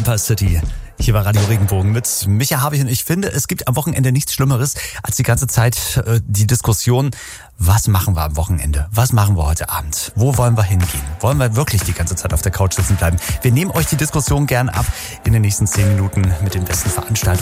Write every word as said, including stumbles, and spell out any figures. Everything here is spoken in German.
Empire City. Hier war Radio Regenbogen mit Micha Havig und ich finde, es gibt am Wochenende nichts Schlimmeres als die ganze Zeit äh, die Diskussion, was machen wir am Wochenende? Was machen wir heute Abend? Wo wollen wir hingehen? Wollen wir wirklich die ganze Zeit auf der Couch sitzen bleiben? Wir nehmen euch die Diskussion gern ab in den nächsten zehn Minuten mit den besten Veranstaltungen.